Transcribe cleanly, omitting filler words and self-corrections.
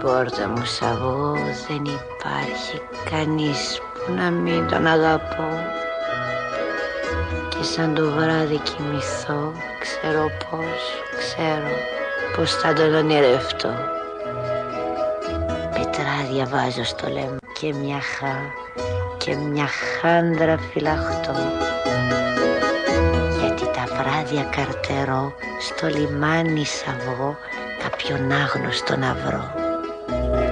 πόρτα μου σαβώ, δεν υπάρχει κανείς που να μην τον αγαπώ. Και σαν το βράδυ κοιμηθώ, ξέρω πως θα τον ονειρευτώ. Πετράδια βάζω στο λαιμό και μια χάντρα φυλαχτώ. Γιατί τα βράδια καρτερώ, στο λιμάνι σαβώ, κάποιον άγνωστο να βρω.